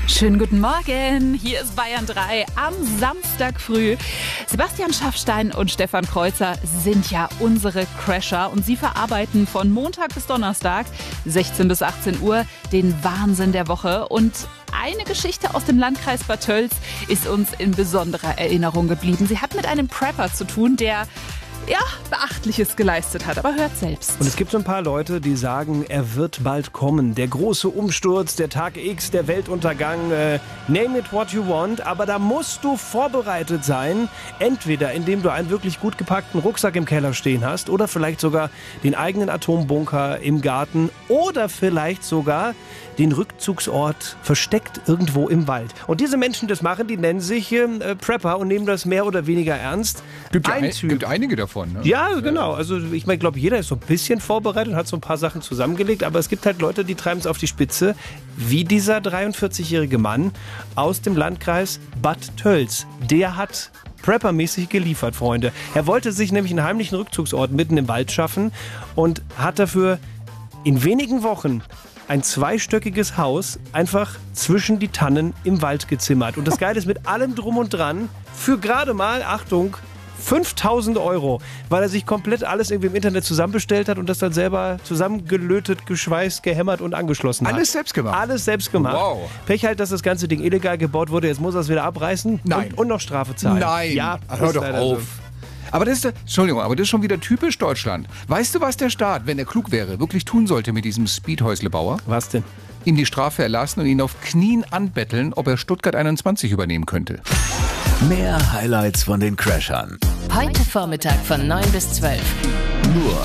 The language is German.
Schönen guten Morgen, hier ist Bayern 3 am Samstag früh. Sebastian Schaffstein und Stefan Kreuzer sind ja unsere Crasher und sie verarbeiten von Montag bis Donnerstag, 16 bis 18 Uhr, den Wahnsinn der Woche. Und eine Geschichte aus dem Landkreis Bad Tölz ist uns in besonderer Erinnerung geblieben. Sie hat mit einem Prepper zu tun, der Beachtliches geleistet hat, aber hört selbst. Und es gibt so ein paar Leute, die sagen, er wird bald kommen. Der große Umsturz, der Tag X, der Weltuntergang, name it what you want. Aber da musst du vorbereitet sein. Entweder indem du einen wirklich gut gepackten Rucksack im Keller stehen hast oder vielleicht sogar den eigenen Atombunker im Garten oder vielleicht sogar den Rückzugsort versteckt irgendwo im Wald. Und diese Menschen, das machen, die nennen sich Prepper und nehmen das mehr oder weniger ernst. Gibt einige davon. Ne? Ja, genau. Also ich glaube, jeder ist so ein bisschen vorbereitet und hat so ein paar Sachen zusammengelegt. Aber es gibt halt Leute, die treiben es auf die Spitze, wie dieser 43-jährige Mann aus dem Landkreis Bad Tölz. Der hat preppermäßig geliefert, Freunde. Er wollte sich nämlich einen heimlichen Rückzugsort mitten im Wald schaffen und hat dafür in wenigen Wochen ein zweistöckiges Haus einfach zwischen die Tannen im Wald gezimmert. Und das Geile ist, mit allem drum und dran, für gerade mal, Achtung, 5.000 €, weil er sich komplett alles irgendwie im Internet zusammenbestellt hat und das dann selber zusammengelötet, geschweißt, gehämmert und angeschlossen hat. Alles selbst gemacht? Alles selbst gemacht. Wow. Pech halt, dass das ganze Ding illegal gebaut wurde. Jetzt muss er es wieder abreißen. Nein. Und noch Strafe zahlen. Nein. Ja, hör doch auf. Aber das ist schon wieder typisch Deutschland. Weißt du, was der Staat, wenn er klug wäre, wirklich tun sollte mit diesem Speedhäuslebauer? Was denn? Ihm die Strafe erlassen und ihn auf Knien anbetteln, ob er Stuttgart 21 übernehmen könnte. Mehr Highlights von den Crashern. Heute Vormittag von 9 bis 12. Nur